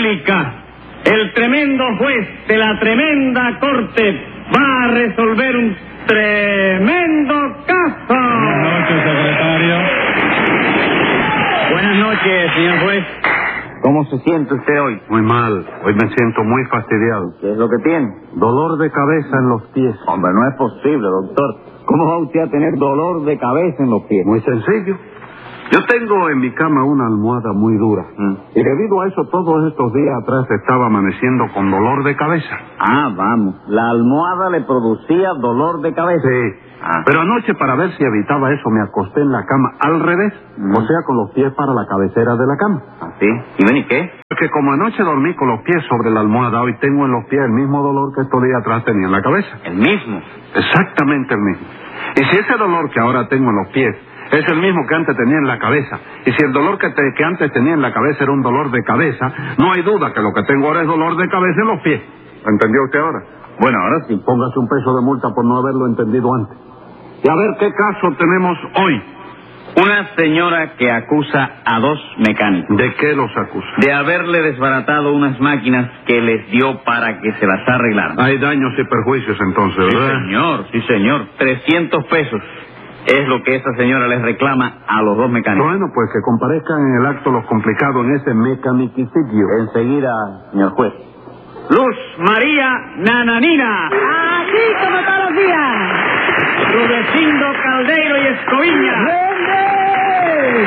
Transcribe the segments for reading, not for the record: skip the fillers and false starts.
República, el tremendo juez de la tremenda corte va a resolver un tremendo caso. Buenas noches, secretario. Buenas noches, señor juez. ¿Cómo se siente usted hoy? Muy mal. Hoy me siento muy fastidiado. ¿Qué es lo que tiene? Dolor de cabeza en los pies. Hombre, no es posible, doctor. ¿Cómo va usted a tener dolor de cabeza en los pies? Muy sencillo. Yo tengo en mi cama una almohada muy dura. Y debido a eso, todos estos días atrás estaba amaneciendo con dolor de cabeza. Ah, vamos. La almohada le producía dolor de cabeza. Sí. Pero anoche, para ver si evitaba eso, me acosté en la cama al revés. O sea, con los pies para la cabecera de la cama. ¿Ah, sí? ¿Y ven y qué? Porque como anoche dormí con los pies sobre la almohada, hoy tengo en los pies el mismo dolor que estos días atrás tenía en la cabeza. ¿El mismo? Exactamente el mismo. Y si ese dolor que ahora tengo en los pies es el mismo que antes tenía en la cabeza, y si el dolor que antes tenía en la cabeza era un dolor de cabeza, no hay duda que lo que tengo ahora es dolor de cabeza en los pies. ¿Lo entendió usted ahora? Bueno, ahora sí. Póngase un peso de multa por no haberlo entendido antes. Y a ver qué caso tenemos hoy. Una señora que acusa a dos mecánicos. ¿De qué los acusa? De haberle desbaratado unas máquinas que les dio para que se las arreglaran. Hay daños y perjuicios entonces, ¿verdad? Sí, señor. 300 pesos es lo que esa señora les reclama a los dos mecánicos. Bueno, pues que comparezcan en el acto los complicados en ese mecanicidio. Enseguida, señor juez. Luz María Nananina. Así como todos los días. Rudecindo Caldeiro y Escoviña. ¡Vende!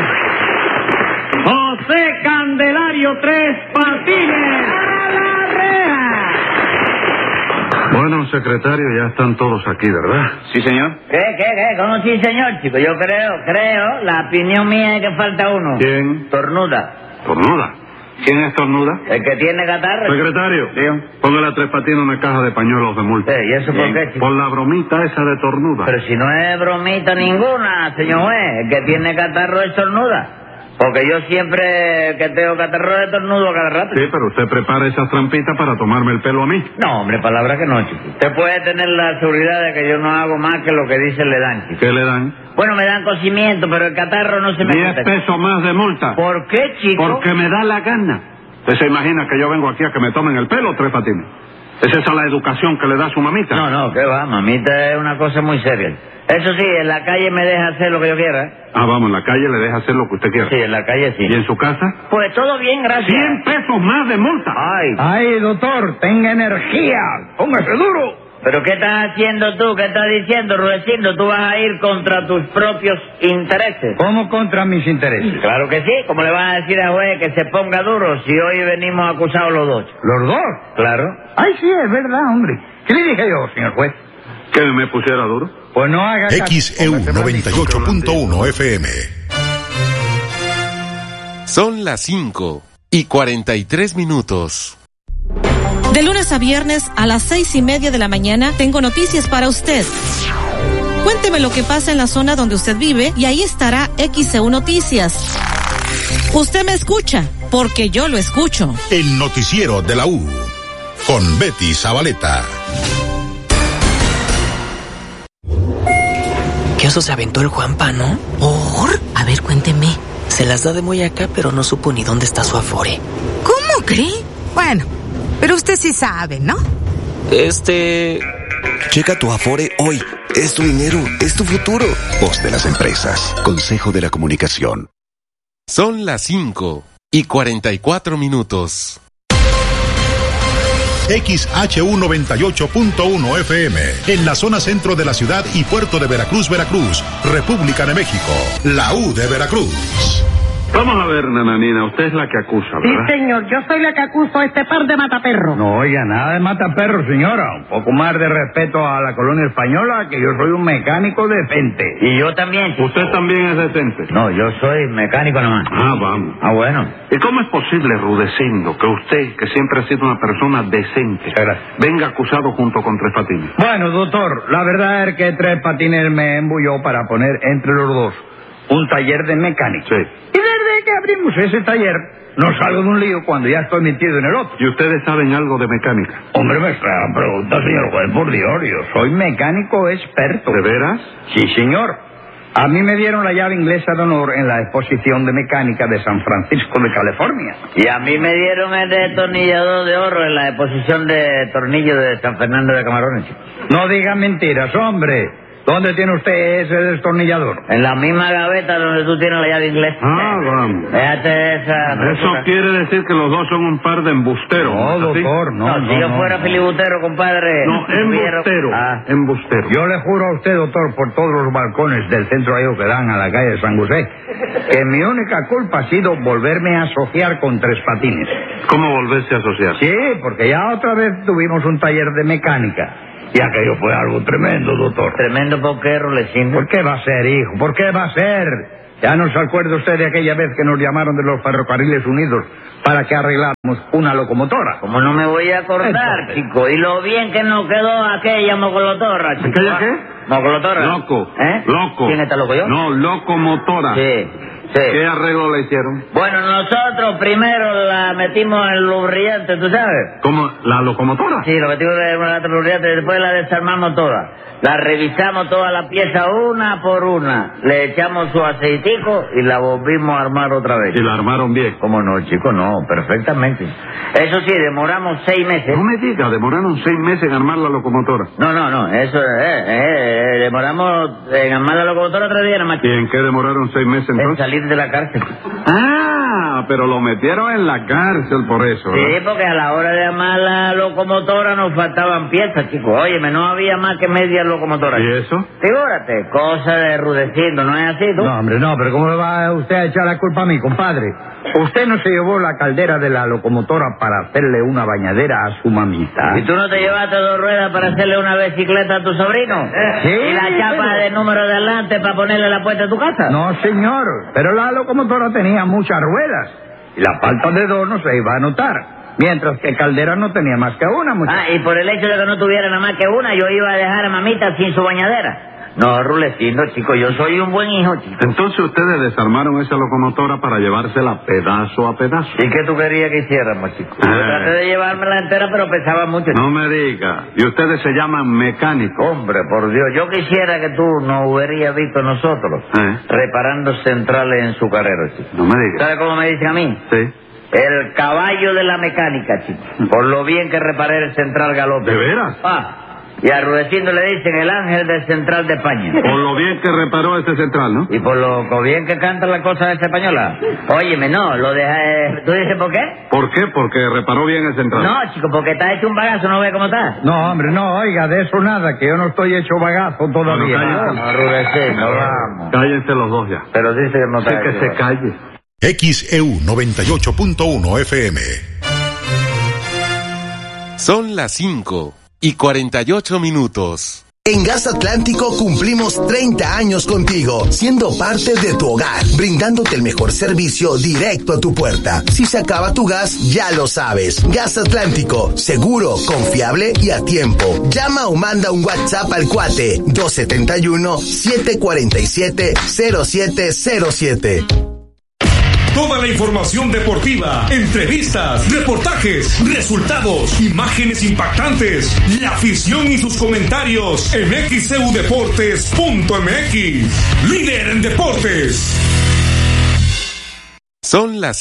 José Candelario Tres Patines. ¡A la reja! Bueno, secretario, ya están todos aquí, ¿verdad? Sí, señor. ¿Qué? ¿Cómo sí, señor, chico? Yo creo, la opinión mía es que falta uno. ¿Quién? Tornuda. ¿Tornuda? ¿Quién es Tornuda? El que tiene catarro. Secretario, póngale a Tres Patines una caja de pañuelos de multa. ¿Y eso por qué, chico? Por la bromita esa de Tornuda. Pero si no es bromita ninguna, señor juez. El que tiene catarro es tornuda. Porque yo siempre que tengo catarro de tornudo a cada rato. Sí, pero usted prepara esas trampitas para tomarme el pelo a mí. No, hombre, palabra que no, chico. Usted puede tener la seguridad de que yo no hago más que lo que dice le dan, chico. ¿Qué le dan? Bueno, me dan cocimiento, pero el catarro no se me 10 pesos más de multa. ¿Por qué, chico? Porque me da la gana. ¿Usted se imagina que yo vengo aquí a que me tomen el pelo, Tres Patines? ¿Es esa la educación que le da su mamita? No, ¿qué va? Mamita es una cosa muy seria. Eso sí, en la calle me deja hacer lo que yo quiera. Ah, vamos, en la calle le deja hacer lo que usted quiera. Sí, en la calle sí. ¿Y en su casa? Pues todo bien, gracias. 100 pesos más de multa. Ay, doctor, tenga energía. Póngase duro. ¿pero qué estás haciendo tú? ¿Qué estás diciendo, Rudecindo? ¿Tú vas a ir contra tus propios intereses? ¿Cómo contra mis intereses? Claro que sí. ¿Cómo le vas a decir al juez que se ponga duro si hoy venimos acusados los dos? ¿Los dos? Claro. Ay, sí, es verdad, hombre. ¿Qué le dije yo, señor juez? ¿Que me pusiera duro? Pues no haga caso. XEU 98.1 FM. Son las 5:43. De lunes a viernes a las 6:30 de la mañana tengo noticias para usted. Cuénteme lo que pasa en la zona donde usted vive y ahí estará XEU Noticias. Usted me escucha porque yo lo escucho. El noticiero de la U con Betty Zabaleta. ¿Qué oso se aventó el Juanpa, no? ¿Por? A ver, cuénteme. Se las da de muy acá, pero no supo ni dónde está su Afore. ¿Cómo cree? Bueno, pero usted sí sabe, ¿no? Checa tu Afore hoy. Es tu dinero, es tu futuro. Voz de las empresas. Consejo de la Comunicación. Son las 5:44. XHU 98.1 FM, en la zona centro de la ciudad y puerto de Veracruz, República de México, la U de Veracruz. Vamos a ver, Nananina, usted es la que acusa, ¿verdad? Sí, señor, yo soy la que acuso a este par de mataperros. No, oiga, nada de mataperros, señora. Un poco más de respeto a la colonia española, que yo soy un mecánico decente. Y yo también. ¿Usted también es decente? No, yo soy mecánico nomás. Ah, vamos. Ah, bueno. ¿Y cómo es posible, Rudecindo, que usted, que siempre ha sido una persona decente, venga acusado junto con Tres Patines? Bueno, doctor, la verdad es que Tres Patines me embulló para poner entre los dos un taller de mecánico. Sí. Y desde que abrimos ese taller, no salgo de un lío cuando ya estoy metido en el otro. ¿Y ustedes saben algo de mecánica? Hombre, me está pregunta, señor juez, por Dios, yo soy mecánico experto. ¿De veras? Sí, señor. A mí me dieron la llave inglesa de honor en la exposición de mecánica de San Francisco de California. Y a mí me dieron el destornillador de oro en la exposición de tornillos de San Fernando de Camarones. No digan mentiras, hombre. ¿Dónde tiene usted ese destornillador? En la misma gaveta donde tú tienes la llave inglesa. Ah, vamos. Déjate esa... Eso quiere decir que los dos son un par de embusteros. No, doctor, no. Si yo fuera filibustero, compadre... No, embustero. Embustero. Yo le juro a usted, doctor, por todos los balcones del centro ahí que dan a la calle de San José, que mi única culpa ha sido volverme a asociar con Tres Patines. ¿Cómo volverse a asociar? Sí, porque ya otra vez tuvimos un taller de mecánica. Y aquello fue algo tremendo, doctor. ¿Tremendo por qué, Rulecindo? ¿Por qué va a ser, hijo? ¿Por qué va a ser? ¿Ya no se acuerda usted de aquella vez que nos llamaron de los Ferrocarriles Unidos para que arregláramos una locomotora? Como no me voy a acordar, chico. Y lo bien que nos quedó aquella mocolotora, chico. ¿Aquella qué? Mocolotora. Loco. ¿Eh? Loco. ¿Quién está loco, yo? No, locomotora. Sí. ¿Qué arreglo le hicieron? Bueno, nosotros primero la metimos en lubricante, ¿tú sabes? ¿Cómo? ¿La locomotora? Sí, lo metimos en lubricante y después la desarmamos toda. La revisamos toda la pieza una por una. Le echamos su aceitico y la volvimos a armar otra vez. ¿Y la armaron bien? ¿Cómo no, chico? No, perfectamente. Eso sí, demoramos 6 meses. No me diga, demoraron 6 meses en armar la locomotora. No, eso demoramos en armar la locomotora 3 días nada más. ¿Y en qué demoraron 6 meses entonces? En salir de la cárcel. Ah, pero lo metieron en la cárcel por eso, ¿verdad? Sí, porque a la hora de armar la locomotora nos faltaban piezas, chico. Óyeme, no había más que media locomotora. ¿Y eso? Figúrate, cosa de Rudecindo, ¿no es así, tú? No, hombre, no, pero ¿cómo le va usted a echar la culpa a mí, compadre? ¿Usted no se llevó la caldera de la locomotora para hacerle una bañadera a su mamita? ¿Y tú no te llevaste 2 ruedas para hacerle una bicicleta a tu sobrino? Sí. ¿Y la chapa de número de adelante para ponerle la puerta de tu casa? No, señor, pero la locomotora tenía muchas ruedas y la falta de 2 no se iba a notar. Mientras que Caldera no tenía más que una, muchacho. Ah, y por el hecho de que no tuviera nada más que una, yo iba a dejar a mamita sin su bañadera. No, Rulecindo, chico, yo soy un buen hijo, chico. Entonces ustedes desarmaron esa locomotora para llevársela pedazo a pedazo. ¿Y qué tú querías que hiciéramos, chico? Yo traté de llevármela entera, pero pesaba mucho, chico. No me diga. Y ustedes se llaman mecánicos. Hombre, por Dios, yo quisiera que tú nos hubieras visto nosotros reparando centrales en su carrera, chico. No me diga. ¿Sabes cómo me dicen a mí? Sí. El caballo de la mecánica, chico. Por lo bien que reparé el central galope. ¿De veras? Y a Rudecindo le dicen el ángel del central de España. Por lo bien que reparó ese central, ¿no? Y por lo bien que canta la cosa de esa española. Óyeme, no, lo deja... ¿Tú dices por qué? ¿Por qué? Porque reparó bien el central. No, chico, porque está hecho un bagazo, ¿no ves cómo está? No, hombre, no, oiga, de eso nada, que yo no estoy hecho bagazo todavía. No, Rudecindo, vamos. Cállense los dos ya. Pero dice que no está Sí, que hecho, se calle. XEU 98.1 FM. Son las 5:48. En Gas Atlántico cumplimos 30 años contigo, siendo parte de tu hogar, brindándote el mejor servicio directo a tu puerta. Si se acaba tu gas, ya lo sabes. Gas Atlántico, seguro, confiable y a tiempo. Llama o manda un WhatsApp al cuate 271-747-0707. Toda la información deportiva, entrevistas, reportajes, resultados, imágenes impactantes, la afición y sus comentarios en xeudeportes.mx. Líder en deportes. Son las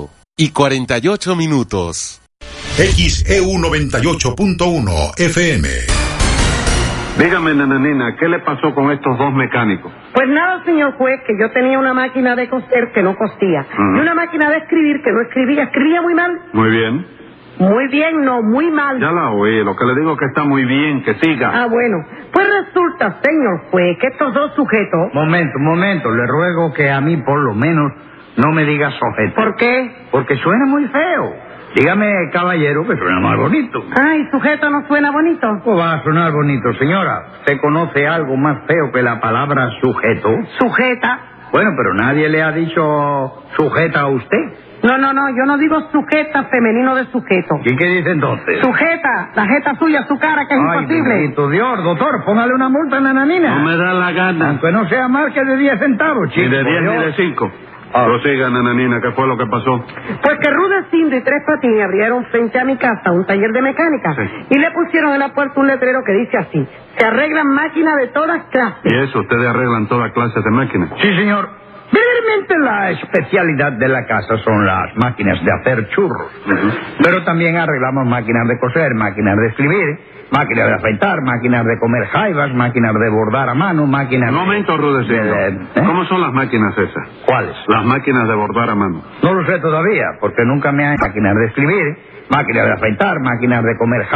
5:48. XEU 98.1 FM. Dígame, nananina, ¿qué le pasó con estos dos mecánicos? Pues nada, señor juez, que yo tenía una máquina de coser que no cosía y una máquina de escribir que no escribía. Escribía muy mal. Muy bien. Muy bien, no, muy mal. Ya la oí, lo que le digo es que está muy bien, que siga. Ah, bueno. Pues resulta, señor juez, que estos dos sujetos... Momento, le ruego que a mí por lo menos no me diga sujeto. ¿Por qué? Porque suena muy feo. Dígame, caballero, que suena más bonito. Ay, sujeto no suena bonito. ¿Cómo va a sonar bonito, señora? ¿Usted conoce algo más feo que la palabra sujeto? Sujeta. Bueno, pero nadie le ha dicho sujeta a usted. No, yo no digo sujeta, femenino de sujeto. ¿Y qué dice entonces? Sujeta, la jeta suya, su cara, que es imposible. Ay, Dios, doctor, póngale una multa a la nananina. No me da la gana. Aunque no sea más que de 10 centavos, chico. Ni de 10 ni de 5. Prosiga, nananina, ¿qué fue lo que pasó? Pues que Rudecindo y Tres Patines abrieron frente a mi casa un taller de mecánica y le pusieron en la puerta un letrero que dice así: se arreglan máquinas de todas clases. ¿Y eso? ¿Ustedes arreglan todas clases de máquinas? Sí, señor. Realmente la especialidad de la casa son las máquinas de hacer churros. Pero también arreglamos máquinas de coser, máquinas de escribir, máquinas de afeitar, máquinas de comer jaivas, máquinas de bordar a mano, máquinas... Un momento, Rudecindo. ¿Cómo son las máquinas esas? ¿Cuáles? Las máquinas de bordar a mano. No lo sé todavía, porque nunca me han... Máquinas de escribir, máquinas de afeitar, máquinas de comer